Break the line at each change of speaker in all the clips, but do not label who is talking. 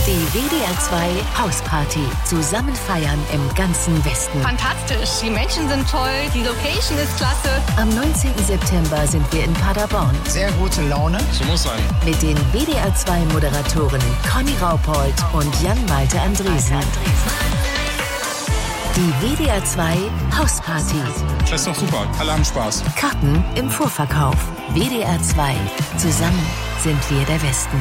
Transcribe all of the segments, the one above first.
Die WDR 2 Hausparty. Zusammen feiern im ganzen Westen.
Fantastisch. Die Menschen sind toll. Die Location ist klasse.
Am 19. September sind wir in Paderborn.
Sehr gute Laune.
So muss sein.
Mit den WDR 2 Moderatoren Conny Raupold und Jan-Malte Andresen. Die WDR 2 Hausparty.
Das ist doch super. Alle haben Spaß.
Karten im Vorverkauf. WDR 2. Zusammen sind wir der Westen.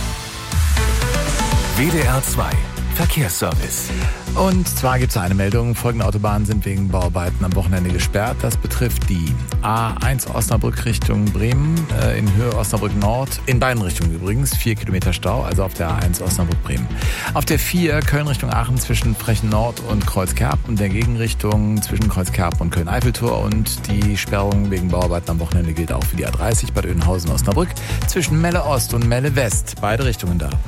WDR 2 Verkehrsservice.
Und zwar gibt es eine Meldung. Folgende Autobahnen sind wegen Bauarbeiten am Wochenende gesperrt. Das betrifft die A1 Osnabrück Richtung Bremen, in Höhe Osnabrück Nord. In beiden Richtungen übrigens. 4 Kilometer Stau, also auf der A1 Osnabrück-Bremen. Auf der 4 Köln Richtung Aachen zwischen Frechen Nord und Kreuzkerpen. Der Gegenrichtung zwischen Kreuzkerpen und Köln-Eiffeltor. Und die Sperrung wegen Bauarbeiten am Wochenende gilt auch für die A30 Bad Oeynhausen-Osnabrück. Zwischen Melle Ost und Melle West. Beide Richtungen da.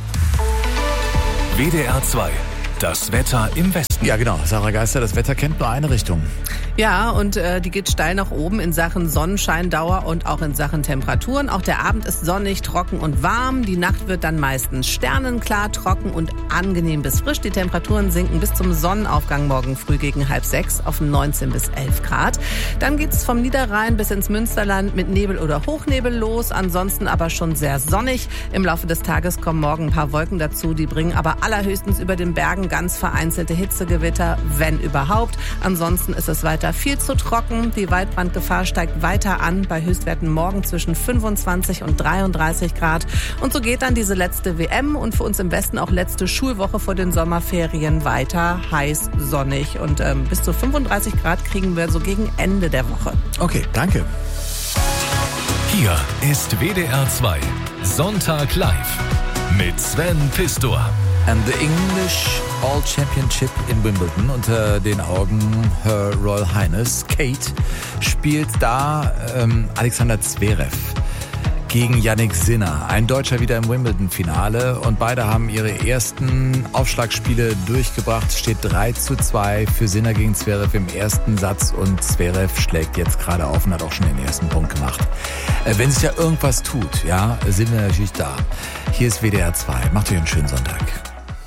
WDR 2. Das Wetter im Westen.
Ja genau, Sarah Geister, das Wetter kennt nur eine Richtung.
Ja, und die geht steil nach oben in Sachen Sonnenscheindauer und auch in Sachen Temperaturen. Auch der Abend ist sonnig, trocken und warm. Die Nacht wird dann meistens sternenklar, trocken und angenehm bis frisch. Die Temperaturen sinken bis zum Sonnenaufgang morgen früh gegen 5:30 auf 19 bis 11 Grad. Dann geht's vom Niederrhein bis ins Münsterland mit Nebel oder Hochnebel los. Ansonsten aber schon sehr sonnig. Im Laufe des Tages kommen morgen ein paar Wolken dazu. Die bringen aber allerhöchstens über den Bergen ganz vereinzelte Hitzegewitter, wenn überhaupt. Ansonsten ist es weiter viel zu trocken. Die Waldbrandgefahr steigt weiter an bei Höchstwerten morgen zwischen 25 und 33 Grad. Und so geht dann diese letzte WM und für uns im Westen auch letzte Schulwoche vor den Sommerferien weiter heiß, sonnig. Und bis zu 35 Grad kriegen wir so gegen Ende der Woche.
Okay, danke.
Hier ist WDR 2 Sonntag live mit Sven Pistor.
And the English All Championship in Wimbledon unter den Augen Her Royal Highness Kate spielt da Alexander Zverev gegen Jannik Sinner. Ein Deutscher wieder im Wimbledon-Finale und beide haben ihre ersten Aufschlagspiele durchgebracht. Steht 3:2 für Sinner gegen Zverev im ersten Satz und Zverev schlägt jetzt gerade auf und hat auch schon den ersten Punkt gemacht. Wenn sich da irgendwas tut, ja, sind wir natürlich da. Hier ist WDR 2. Macht euch einen schönen Sonntag.